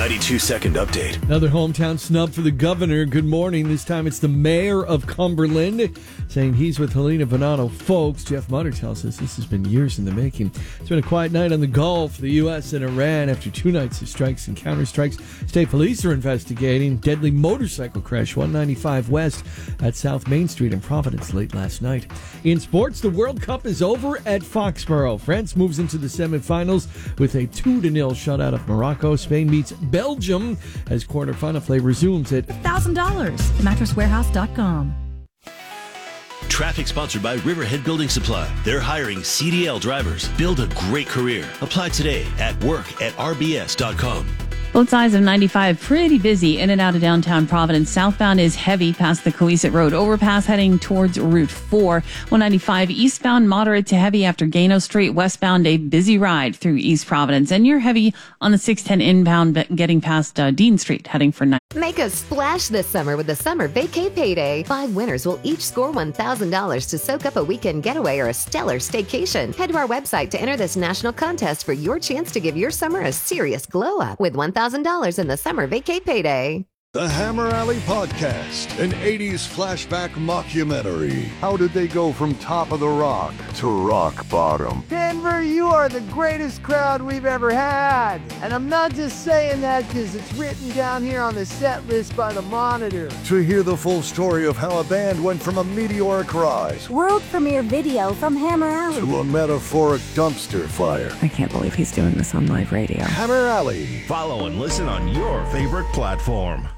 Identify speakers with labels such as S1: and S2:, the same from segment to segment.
S1: 92-second update.
S2: Another hometown snub for the governor. Good morning. This time it's the mayor of Cumberland saying he's with Helena Bonanno folks. Jeff Mutter tells us this has been years in the making. It's been a quiet night on the Gulf for the U.S. and Iran after 2 nights of strikes and counterstrikes. State police are investigating deadly motorcycle crash 195 West at South Main Street in Providence late last night. In sports, the World Cup is over at Foxborough. France moves into the semifinals with a 2-0 shutout of Morocco. Spain meets Belgium as quarterfinal play resumes at
S3: $1,000. MattressWarehouse.com.
S4: Traffic sponsored by Riverhead Building Supply. They're hiring CDL drivers. Build a great career. Apply today at work@rbs.com.
S5: Both sides of 95 pretty busy in and out of downtown Providence. Southbound is heavy past the Cohasset Road overpass heading towards Route 4. 195 eastbound moderate to heavy after Gano Street. Westbound a busy ride through East Providence. And you're heavy on the 610 inbound getting past Dean Street heading for 9.
S6: Make a splash this summer with the Summer Vacay Payday. 5 winners will each score $1,000 to soak up a weekend getaway or a stellar staycation. Head to our website to enter this national contest for your chance to give your summer a serious glow up with $1,000 in the Summer Vacay Payday.
S7: The Hammer Alley Podcast, an 80s flashback mockumentary. How did they go from top of the rock to rock bottom?
S8: Denver, you are the greatest crowd we've ever had. And I'm not just saying that because it's written down here on the set list by the Monitor.
S7: To hear the full story of how a band went from a meteoric rise,
S9: world premiere video from Hammer Alley,
S7: to a metaphoric dumpster fire.
S10: I can't believe he's doing this on live radio.
S7: Hammer Alley.
S11: Follow and listen on your favorite platform.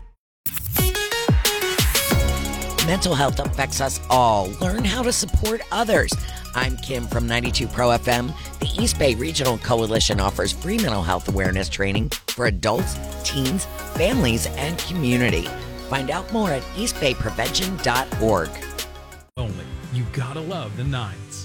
S12: Mental health affects us all. Learn how to support others. I'm Kim from 92 Pro FM. The East Bay Regional Coalition offers free mental health awareness training for adults, teens, families, and community. Find out more at eastbayprevention.org.
S13: Only. You gotta love the Nines.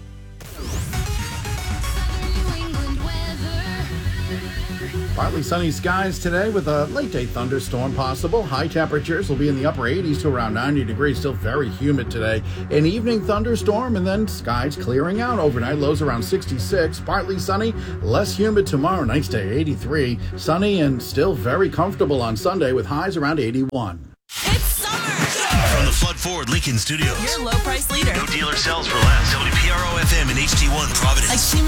S14: Partly sunny skies today with a late-day thunderstorm possible. High temperatures will be in the upper 80s to around 90 degrees. Still very humid today. An evening thunderstorm and then skies clearing out overnight. Lows around 66. Partly sunny, less humid tomorrow. Nice day, 83. Sunny and still very comfortable on Sunday with highs around 81.
S4: It's summer! From the Flood Ford Lincoln Studios.
S3: Your low price leader.
S4: No dealer sells for less. WPRO FM and HD1 Providence.